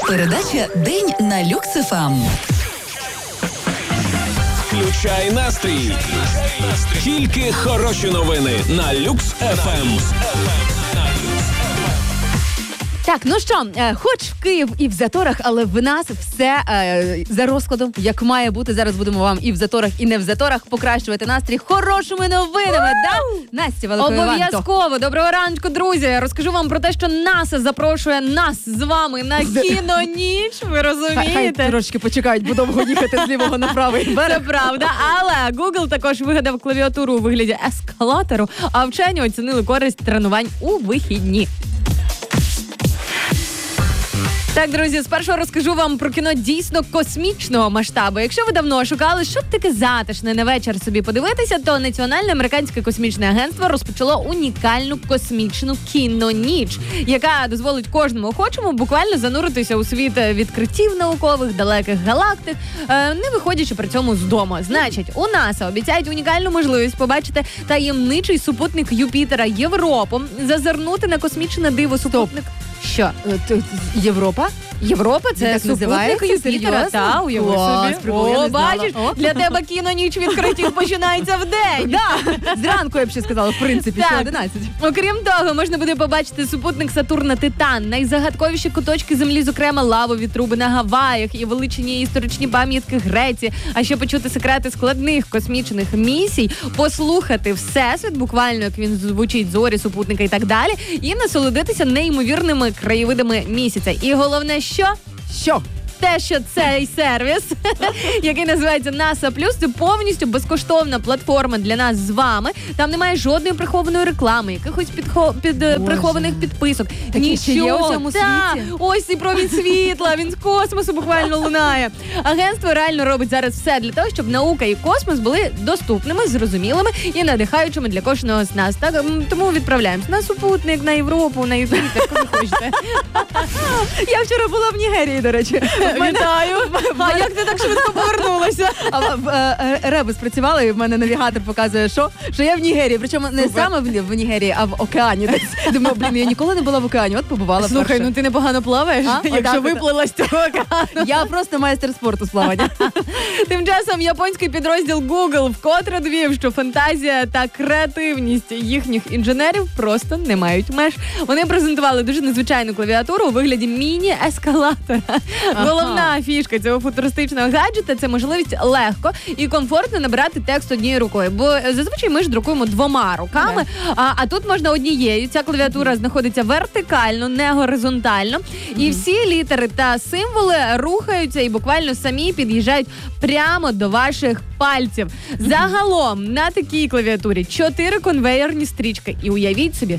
Передача «День на Люкс ФМ». Включай настрій. Тільки хороші новини на Люкс ФМ. Так, ну що, хоч в Київ і в заторах, але в нас все за розкладом, як має бути. Зараз будемо вам і в заторах, і не в заторах покращувати настрій хорошими новинами, да? Настя Великої Обов'язково. Доброго ранку, друзі. Розкажу вам про те, що НАСА запрошує нас з вами на кіноніч. Ви розумієте? Хай трошки почекають, бо довго їхати з лівого на правий берег. Це правда. Але Google також вигадав клавіатуру у вигляді ескалатору, а вчені оцінили користь тренувань у вихідні. Так, друзі, спершу розкажу вам про кіно дійсно космічного масштабу. Якщо ви давно шукали, що б таке затишне на вечір собі подивитися, то Національне американське космічне агентство розпочало унікальну космічну кіноніч, яка дозволить кожному охочому буквально зануритися у світ відкриттів наукових, далеких галактик, не виходячи при цьому з дому. Значить, у НАСА обіцяють унікальну можливість побачити таємничий супутник Юпітера Європу, зазирнути на космічне диво супутник. Що? Європа? Європа – це так супутник називається? Юпітера. Серйозно? Та, уяви Клас, собі. прикол, я не знала. Бачиш, О. для тебе кіноніч відкриттів починається вдень. Да, зранку я б ще сказала, в принципі, ще Так. 11. Окрім того, можна буде побачити супутник Сатурна Титан, найзагадковіші куточки землі, зокрема лавові труби на Гаваях і величні історичні пам'ятки Греції, а ще почути секрети складних космічних місій, послухати всесвіт, буквально як він звучить, зорі, супутника і так далі, і насолодитися неймовірними краєвидами місяця. І головне, що? Що? Те, що цей сервіс, який називається NASA+, це повністю безкоштовна платформа для нас з вами. Там немає жодної прихованої реклами, якихось прихованих підписок. Такі ще є у цьому Та, світі? ось і провід світла, він з космосу буквально лунає. Агентство реально робить зараз все для того, щоб наука і космос були доступними, зрозумілими і надихаючими для кожного з нас. Так, тому відправляємось на супутник, на Європу, на Юпітер, куди хочете. Я вчора була в Нігерії, до речі. Вітаю! А як ти так швидко повернулася? Ребус працювала, і в мене навігатор показує, що я в Нігерії. Причому не саме в Нігерії, а в океані десь. Думаю, я ніколи не була в океані, от побувала Слухай, вперше. ну ти непогано плаваєш, якщо Отак от. виплила з цього океану. Я просто майстер спорту з плавання. Тим часом японський підрозділ Google вкотре довів, що фантазія та креативність їхніх інженерів просто не мають меж. Вони презентували дуже незвичайну клавіатуру у вигляді міні-ескалатора. Головна фішка цього футуристичного гаджета – це можливість легко і комфортно набирати текст однією рукою. Бо зазвичай ми ж друкуємо двома руками, а тут можна однією. Ця клавіатура знаходиться вертикально, не горизонтально. І всі літери та символи рухаються і буквально самі під'їжджають прямо до ваших пальців. Загалом на такій клавіатурі 4 конвейерні стрічки. І уявіть собі,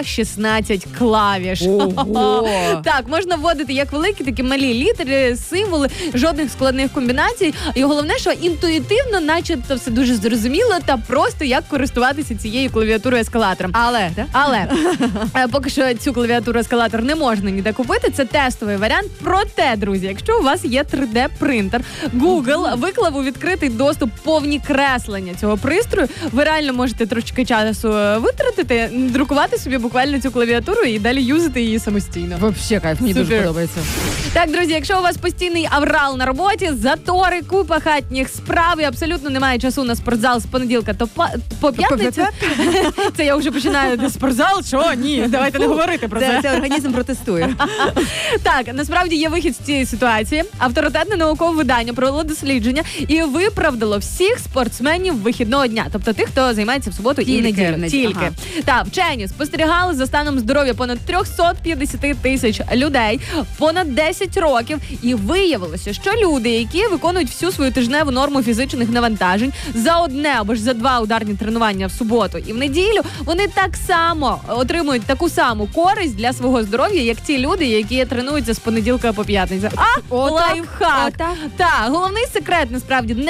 116 клавіш. Ого! Так, можна вводити як великі, так і малі літери, символи, жодних складних комбінацій. І головне, що інтуїтивно, начебто все дуже зрозуміло та просто як користуватися цією клавіатурою ескалатором. Але поки що цю клавіатуру ескалатор не можна ніде купити, це тестовий варіант. Проте, друзі, якщо у вас є 3D-принтер, Google виклав у відкритий доступ повні креслення цього пристрою. Ви реально можете трошки часу витратити, друкувати собі буквально цю клавіатуру і далі юзати її самостійно. Вообще кайф, мені дуже Супер. подобається. Так, друзі, якщо у вас постійний аврал на роботі, затори, купа хатніх справ і абсолютно немає часу на спортзал з понеділка по п'ятницю. Це я вже починаю де спортзал, що? Ні, давайте не говорити про це. Це організм протестує. Так, насправді є вихід з цієї ситуації. Авторитетне наукове видання провело дослідження і виправдало всіх спортсменів вихідного дня, тобто тих, хто займається в суботу і неділю. Тільки. Так, вчені спостерігали за станом здоров'я понад 350 тисяч людей понад 10 років, і виявилося, що люди, які виконують всю свою тижневу норму фізичних навантажень за одне або ж за 2 ударні тренування в суботу і в неділю, вони так само отримують таку саму користь для свого здоров'я, як ті люди, які тренуються з понеділка по п'ятницю. Лайфхак! Так, головний секрет насправді не в чистоті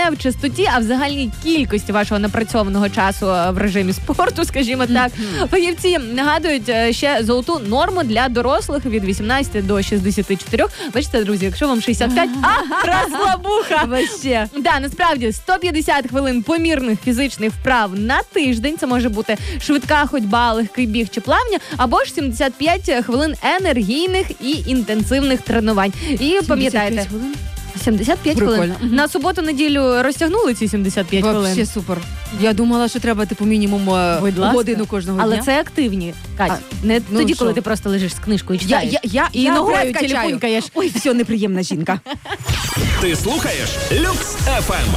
частоті, а в загальній кількості вашого напрацьованого часу в режимі спорту, скажімо так. Фахівці нагадують ще золоту норму для дорослих від 18 до 64. Бачите, друзі, якщо вам 65, розслабуха! Вообще. Да, насправді 150 хвилин помірних фізичних вправ на тиждень. Це може бути швидка ходьба, легкий біг чи плавання, або ж 75 хвилин енергійних і інтенсивних тренувань. І пам'ятайте, 75 хвилин. Прикольно. На суботу-неділю розтягнули ці 75 хвилин. Вообще супер. Я думала, що треба типу мінімум Будь ласка. годину кожного Але дня. це активні, Кать. Не ну тоді, що? коли ти просто лежиш з книжкою і читаєш. І я ногою прес качаю. телефонькаєш. Ой, все, неприємна жінка. Ти слухаєш Люкс FM.